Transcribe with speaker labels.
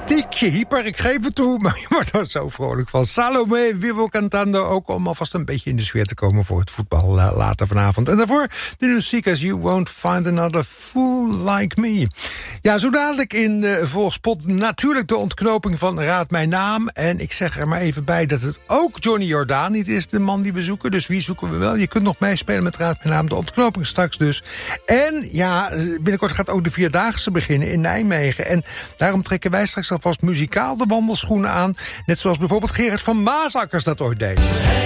Speaker 1: tikje hyper, ik geef het toe, maar je wordt er zo vrolijk van. Salome Vivo Cantando, ook om alvast een beetje in de sfeer te komen voor het voetbal later vanavond. En daarvoor de muziek als You Won't Find Another Fool Like Me. Ja, zo dadelijk in volgspot natuurlijk de ontknoping van Raad Mijn Naam. En ik zeg er maar even bij dat het ook Johnny Jordaan niet is, de man die we zoeken. Dus wie zoeken we wel? Je kunt nog meespelen met Raad Mijn Naam, de ontknoping straks dus. En ja, binnenkort gaat ook de Vierdaagse beginnen in Nijmegen. En daarom trekken wij straks alvast muzikaal de wandelschoenen aan. Net zoals bijvoorbeeld Gerard van Maasakkers dat ooit deed.